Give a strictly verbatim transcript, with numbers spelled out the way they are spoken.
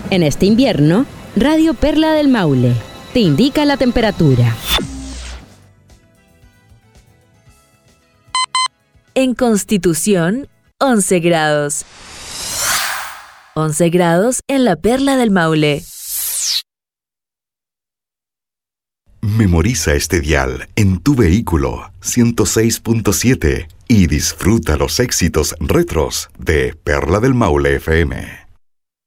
En este invierno, Radio Perla del Maule te indica la temperatura. En Constitución, once grados. once grados en la Perla del Maule. Memoriza este dial en tu vehículo ciento seis punto siete y disfruta los éxitos retros de Perla del Maule F M.